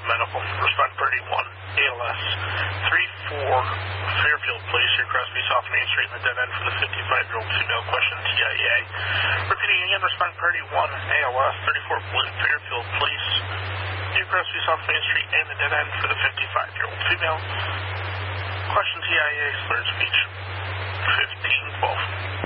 medical. Respond priority 1, ALS. 3-4, Fairfield Place, your Crosby South Main Street in the dead end for the 55-year-old female. Question TIA. Repeating again, respond priority 1, ALS. 34 Fairfield Place, New Crosby South Main Street and the dead end for the 55-year-old female. Question TIA, slurred speech. 1512.